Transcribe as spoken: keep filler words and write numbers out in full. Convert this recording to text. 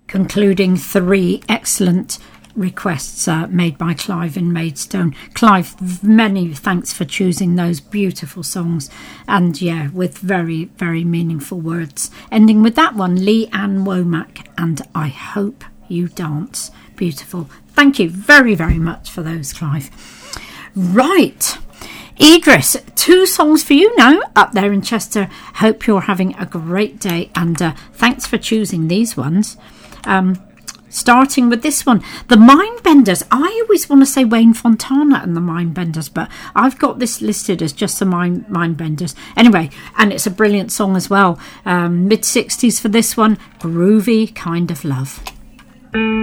concluding three excellent requests uh, made by Clive in Maidstone. Clive, many thanks for choosing those beautiful songs, and yeah, with very, very meaningful words. Ending with that one, Lee Ann Womack, and I Hope You Dance. Beautiful. Thank you very, very much for those, Clive. Right, Idris, two songs for you now up there in Chester. Hope you're having a great day, and uh, thanks for choosing these ones. Um, starting with this one, The Mindbenders. I always want to say Wayne Fontana and the Mindbenders, but I've got this listed as just the Mind Mindbenders. Anyway, and it's a brilliant song as well. Um, mid sixties for this one, Groovy Kind of Love.